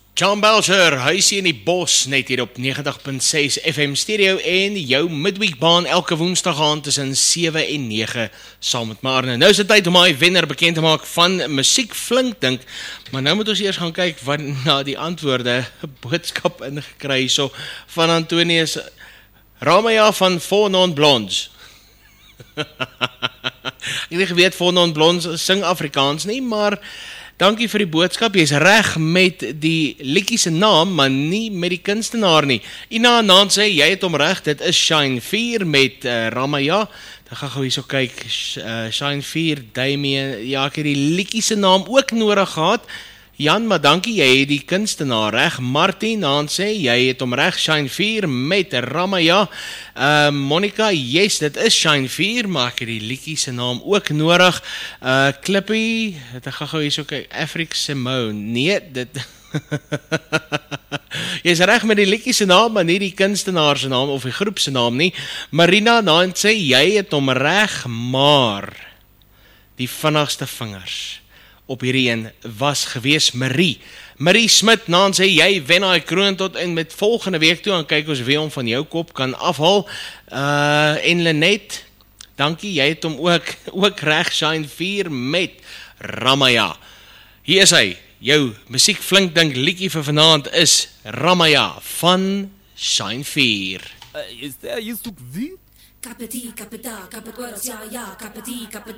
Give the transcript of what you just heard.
John Belcher, huisie in die bos, net hier op 90.6 FM stereo en jou midweekbaan elke woensdag aand tussen 7 en 9 saam met Marne. Nou is dit tyd om my wenner bekend te maak van Musiek Flink Dink, maar nou moet ons eers gaan kyk wat na die antwoorde boodskap ingekry so van Antonius Ramaya van Four Non Blondes. Ek het nie geweet Four Non Blondes sing Afrikaans nie, maar dankie vir die boodskap, jy is reg met die liedjie se naam, maar nie met die kunstenaar nie. Ina Naan sê, jy het hom reg, dit is Shine 4 met Ramaya. Dan gaan gou hier so kyk, Shine 4, Damien, ja, ek het die liedjie se naam ook nodig gehad. Jan, maar dankie, jy het die kunstenaar reg. Martin Naan sê, jy het hom reg, Shine 4 met Ramaya. Monica, yes, dit is Shine 4, maar ek het die liedjie se naam ook nodig. Clippy, dit gaan gou hier so kyk, Afric Simone, nee, dit... Jy is reg met die liedjie se naam, maar nie die kunstenaar se naam of die groep se naam nie. Marina Naan sê, jy het hom reg, maar die vinnigste vingers op hierdie een was gewees Marie. Marie Smit, Naan sê, jy wen hy kroon tot en met volgende week toe, en kyk ons wie hom van jou kop kan afhaal. En Lynette, dankie, jy het hom ook reg, Shine 4 met Ramaya. Hier is hy, jou Musiek Flink Dink liedjie vir vanaand is Ramaya van Shine 4. Is there you zoekt wie? Kapeti, kapeta, kapetwaras, ja, ja, kapeti, kapeta.